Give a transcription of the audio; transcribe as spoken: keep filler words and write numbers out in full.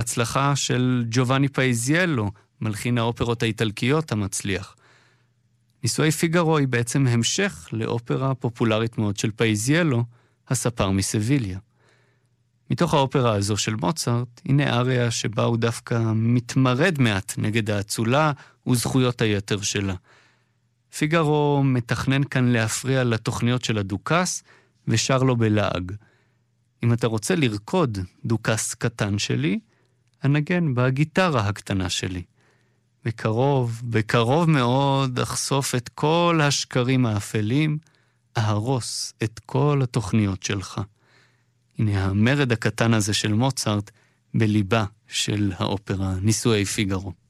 ההצלחה של ג'ובאני פאיזיאלו, מלחין האופרות האיטלקיות המצליח. נישואי פיגארו היא בעצם המשך לאופרה פופולרית מאוד של פאיזיאלו, הספר מסביליה. מתוך האופרה הזו של מוצרט, הנה אריה שבה הוא דווקא מתמרד מעט נגד האצולה וזכויות היתר שלה. פיגארו מתכנן כאן להפריע לתוכניות של הדוקס ושר לו בלעג. אם אתה רוצה לרקוד דוקס קטן שלי, אנגן בגיטרה הקטנה שלי. בקרוב, בקרוב מאוד אחשוף את כל השקרים האפלים, אהרוס את כל התוכניות שלך. הנה המרד הקטן הזה של מוצרט בליבה של האופרה נישואי פיגארו.